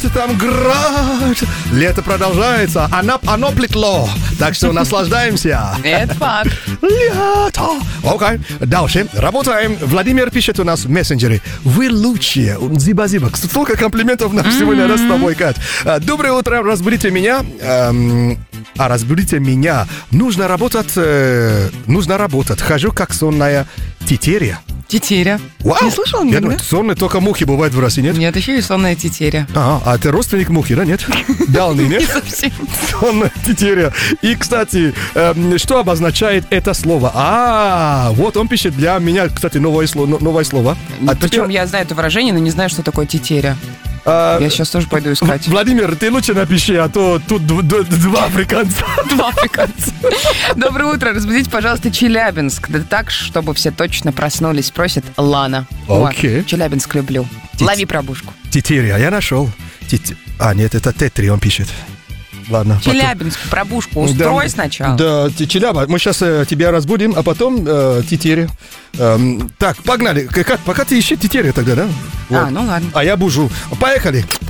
Там град. Лето продолжается, оно плетло. Так что наслаждаемся. Это факт. Лето. Окей, дальше. Работаем. Владимир пишет у нас в мессенджере. Вы лучшие. Зиба-зиба. Столько комплиментов нам сегодня раз с тобой, Кать. Доброе утро. Разбудите меня. Разбудите меня. Нужно работать. Хожу как сонная тетеря. Тетеря. Вау. Не слышал Я никогда? думаю, сонные только мухи бывают в России, нет? Нет, еще и сонная тетеря. А ты родственник мухи, да, нет? Дальний, нет? Не совсем. Сонная тетеря. И, кстати, что обозначает это слово? Вот он пишет для меня, кстати, новое слово. Причем я знаю это выражение, но не знаю, что такое тетеря. Я сейчас тоже пойду искать. Владимир, ты лучше напиши, а то тут два африканца. Два африканца. Доброе утро. Разбудите, пожалуйста, Челябинск. Да так, чтобы все точно проснулись, просит Лана. Окей. Челябинск люблю. Лови пробушку. Тетеря, я нашел. Нет, это Тетри, он пишет. Ладно. Челябинск, пробушку устрой сначала. Да, Челяба. Мы сейчас тебя разбудим, а потом тетеря. Так, погнали. Пока ты ищи тетеря тогда, да? Ну ладно. А я бужу. Поехали.